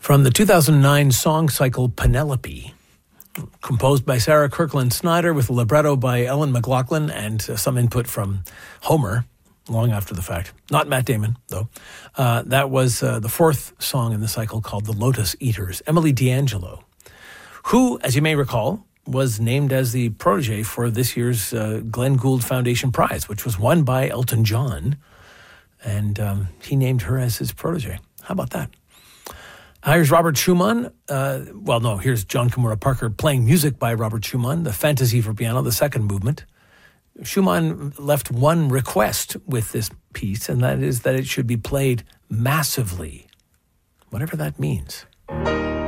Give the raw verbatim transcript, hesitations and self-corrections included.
From the two thousand nine song cycle Penelope, composed by Sarah Kirkland Snyder with a libretto by Ellen McLaughlin and uh, some input from Homer long after the fact. Not Matt Damon, though. Uh, that was uh, the fourth song in the cycle called The Lotus Eaters. Emily D'Angelo, who, as you may recall, was named as the protege for this year's uh, Glenn Gould Foundation Prize, which was won by Elton John. And um, he named her as his protege. How about that? Uh, here's Robert Schumann. Uh, well, no, here's John Kimura Parker playing music by Robert Schumann, the Fantasy for Piano, the second movement. Schumann left one request with this piece, and that is that it should be played massively, whatever that means.